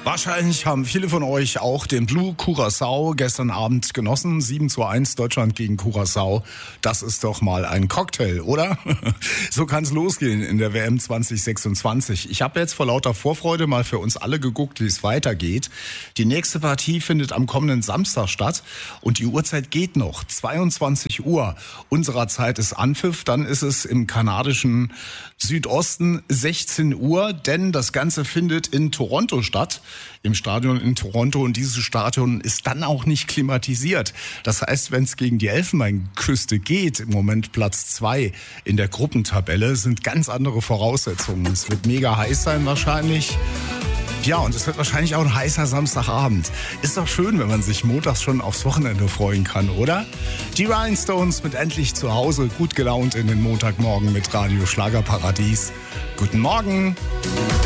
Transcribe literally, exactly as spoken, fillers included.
Wahrscheinlich haben viele von euch auch den Blue Curaçao gestern Abend genossen. sieben zu eins Deutschland gegen Curaçao. Das ist doch mal ein Cocktail, oder? So kann es losgehen in der W M zwanzig sechsundzwanzig. Ich habe jetzt vor lauter Vorfreude mal für uns alle geguckt, wie es weitergeht. Die nächste Partie findet am kommenden Samstag statt und die Uhrzeit geht noch. zweiundzwanzig Uhr unserer Zeit ist Anpfiff. Dann ist es im kanadischen Südosten sechzehn Uhr, denn das Ganze findet in Toronto statt. Im Stadion in Toronto, und dieses Stadion ist dann auch nicht klimatisiert. Das heißt, wenn es gegen die Elfenbeinküste geht, im Moment Platz zwei in der Gruppentabelle, sind ganz andere Voraussetzungen. Es wird mega heiß sein wahrscheinlich. Ja, und es wird wahrscheinlich auch ein heißer Samstagabend. Ist doch schön, wenn man sich montags schon aufs Wochenende freuen kann, oder? Die Rhinestones mit Endlich zu Hause, gut gelaunt in den Montagmorgen mit Radio Schlagerparadies. Guten Morgen!